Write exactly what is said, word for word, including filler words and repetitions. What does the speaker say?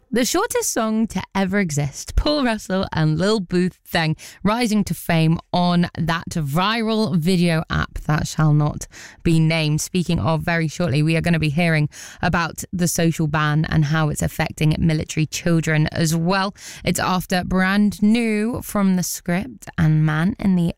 The shortest song to ever exist, Paul Russell and Lil Booth Thang rising to fame on that viral video app that shall not be named. Speaking of, very shortly, we are going to be hearing about the social ban and how it's affecting military children as well. It's after Brand New from The Script and Man in the